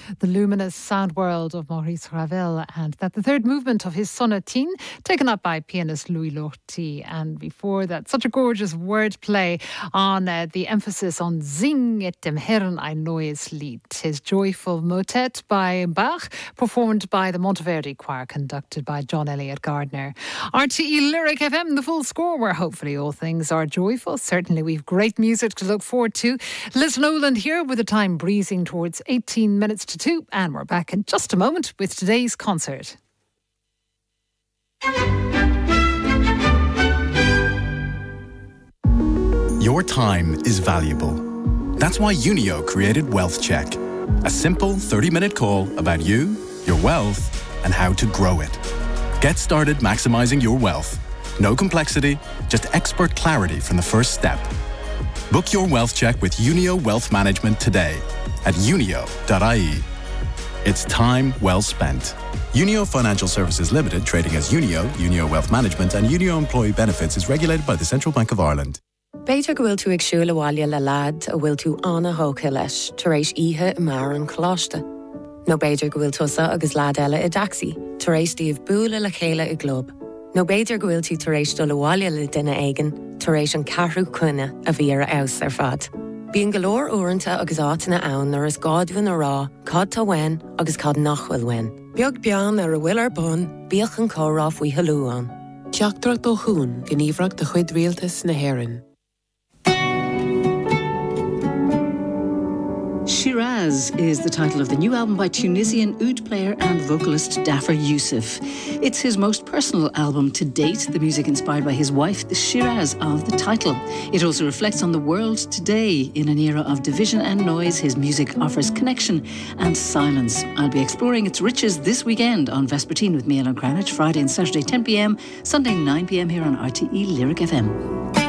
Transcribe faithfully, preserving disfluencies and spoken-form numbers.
the luminous sound world of Maurice Ravel, and that the third movement of his sonatine, taken up by pianist Louis Lortie. And before that, such a gorgeous wordplay on uh, the emphasis on Sing et dem Herrn ein neues Lied, his joyful motet by Bach, performed by the Monteverdi Choir, conducted by John Elliott Gardner. R T E Lyric F M, the full score, where hopefully all things are joyful. Certainly we've great music to look forward to. Liz Nolan here with the time breezing towards eighteen minutes to two, and we're back in just a moment with today's concert. Your time is valuable. That's why Unio created Wealth Check, a simple thirty-minute call about you, your wealth, and how to grow it. Get started maximizing your wealth. No complexity, just expert clarity from the first step. Book your wealth check with Unio Wealth Management today at unio dot I E. It's time well spent. Unio Financial Services Limited, trading as Unio, Unio Wealth Management, and Unio Employee Benefits, is regulated by the Central Bank of Ireland. Beidir go bhfuil tú ag siúl abhaile le lad a bhfuil tú anna hóca leis tar éis ihe i mar an choláiste. No beidir go bhfuil tusa agus lad eile i daxi tar éis díobh búla le chéile i glob. No beidir go bhfuil tú tar éis dul abhaile le duine aigen tar éis an carthú cuine a bhí ar aos ar fad. Bíonn go leor uaireanta agus átainna ann ar is gádhuin a rá, cad tá wein agus cad nachhfuil wein. Beag bean ar a bhfuil ar bun, bíoch an córá faoi halúán. Teachtarach do hún gníomhreacht de chuid rialtas na hÉireann. Shiraz is the title of the new album by Tunisian oud player and vocalist Dafer Youssef. It's his most personal album to date, the music inspired by his wife, the Shiraz of the title. It also reflects on the world today. In an era of division and noise, his music offers connection and silence. I'll be exploring its riches this weekend on Vespertine with me, Ellen Cranich, Friday and Saturday ten p m, Sunday nine p m here on R T E Lyric F M.